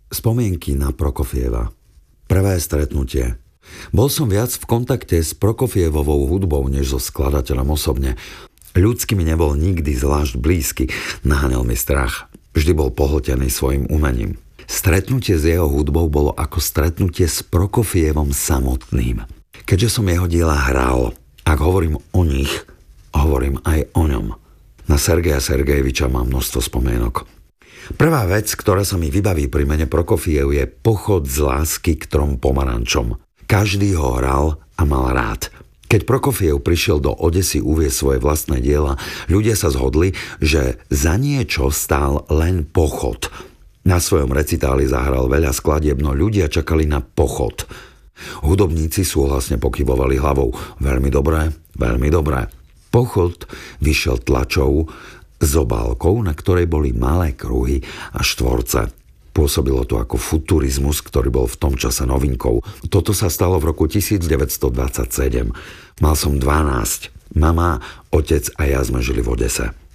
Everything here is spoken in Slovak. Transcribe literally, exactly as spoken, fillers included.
Spomienky na Prokofieva. Prvé stretnutie. Bol som viac v kontakte s Prokofievovou hudbou, než so skladateľom osobne. Ľudský mi nebol nikdy zvlášť blízky, naháňal mi strach. Vždy bol pohltený svojim umením. Stretnutie s jeho hudbou bolo ako stretnutie s Prokofievom samotným. Keďže som jeho diela hral, ak hovorím o nich, hovorím aj o ňom. Na Sergeja Sergejeviča mám množstvo spomienok. Prvá vec, ktorá sa mi vybaví pri mene Prokofiev, je Pochod z lásky k trom pomarančom. Každý ho hral a mal rád. Keď Prokofiev prišiel do Odesy uviesť svoje vlastné diela, ľudia sa zhodli, že za niečo stál len pochod. Na svojom recitáli zahral veľa skladieb, no ľudia čakali na pochod. Hudobníci súhlasne pokyvovali hlavou. Veľmi dobré, veľmi dobré. Pochod vyšiel tlačou s obálkou, na ktorej boli malé kruhy a štvorce. Pôsobilo to ako futurizmus, ktorý bol v tom čase novinkou. Toto sa stalo v roku devätnásťstodvadsaťsedem. Mal som dvanásť. Mama, otec a ja sme žili v Odese.